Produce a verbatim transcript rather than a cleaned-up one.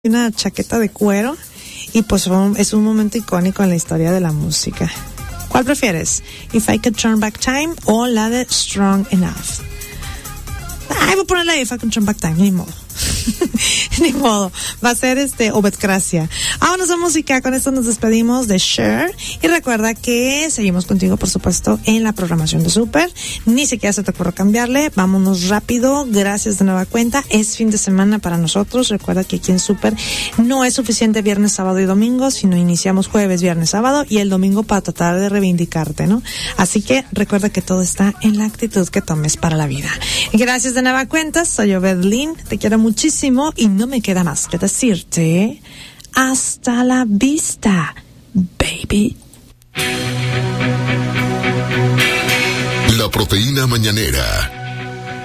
una chaqueta de cuero y pues es un momento icónico en la historia de la música. ¿Cuál prefieres? If I Could Turn Back Time o la de Strong Enough. Ay, voy a poner la de If I Could Turn Back Time, ni modo. Ni modo, va a ser este Obedcracia. Vámonos a música, con esto nos despedimos de Cher y recuerda que seguimos contigo, por supuesto, en la programación de Super. Ni siquiera se te ocurre cambiarle, vámonos rápido. Gracias de nueva cuenta, es fin de semana para nosotros. Recuerda que aquí en Super no es suficiente viernes, sábado y domingo, sino iniciamos jueves, viernes, sábado y el domingo para tratar de reivindicarte, ¿no? Así que recuerda que todo está en la actitud que tomes para la vida. Gracias de nueva cuenta, soy Obedlin, te quiero muchísimo y no me queda más que decirte hasta la vista, baby. La Proteína Mañanera.